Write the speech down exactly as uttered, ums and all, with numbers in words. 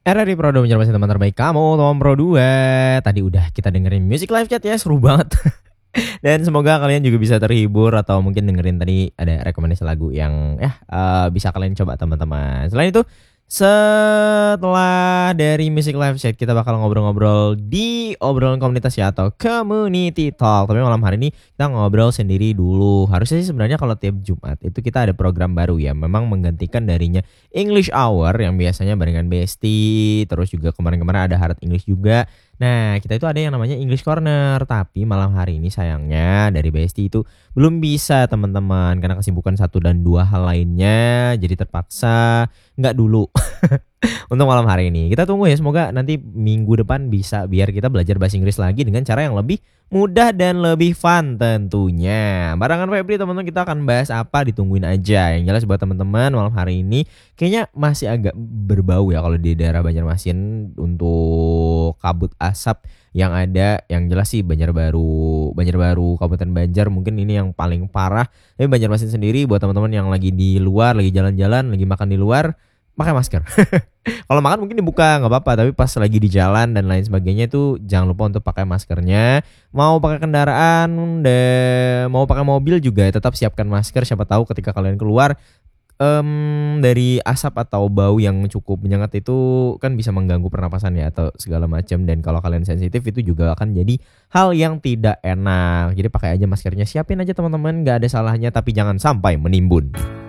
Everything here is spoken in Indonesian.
R R I Pro dua mencermati teman terbaik kamu, Tom Pro dua. Tadi udah kita dengerin Music Live Chat ya, seru banget. Dan semoga kalian juga bisa terhibur atau mungkin dengerin tadi ada rekomendasi lagu yang ya uh, bisa kalian coba teman-teman. Selain itu, setelah dari Music Live Chat kita bakal ngobrol-ngobrol di obrolan komunitas ya atau community talk. Tapi malam hari ini kita ngobrol sendiri dulu. Harusnya sih sebenarnya kalau tiap Jumat itu kita ada program baru ya. Memang menggantikan darinya English Hour yang biasanya barengan Besti. Terus juga kemarin-kemarin ada Hard English juga. Nah, kita itu ada yang namanya English Corner, tapi malam hari ini sayangnya dari Besti itu belum bisa teman-teman karena kesibukan satu dan dua hal lainnya, jadi terpaksa nggak dulu. Untuk malam hari ini kita tunggu ya, semoga nanti minggu depan bisa biar kita belajar bahasa Inggris lagi dengan cara yang lebih mudah dan lebih fun tentunya. Barengan Febri teman-teman, kita akan bahas apa, ditungguin aja. Yang jelas buat teman-teman malam hari ini kayaknya masih agak berbau ya kalau di daerah Banjarmasin untuk kabut asap yang ada. Yang jelas sih Banjarbaru, Banjarbaru Kabupaten Banjar mungkin ini yang paling parah. Tapi Banjarmasin sendiri buat teman-teman yang lagi di luar, lagi jalan-jalan, lagi makan di luar, pakai masker. Kalau makan mungkin dibuka nggak apa-apa, tapi pas lagi di jalan dan lain sebagainya itu jangan lupa untuk pakai maskernya. Mau pakai kendaraan dan mau pakai mobil juga tetap siapkan masker. Siapa tahu ketika kalian keluar um, dari asap atau bau yang cukup menyengat itu kan bisa mengganggu pernapasan ya atau segala macam. Dan kalau kalian sensitif itu juga akan jadi hal yang tidak enak. Jadi pakai aja maskernya, siapin aja teman-teman, nggak ada salahnya, tapi jangan sampai menimbun.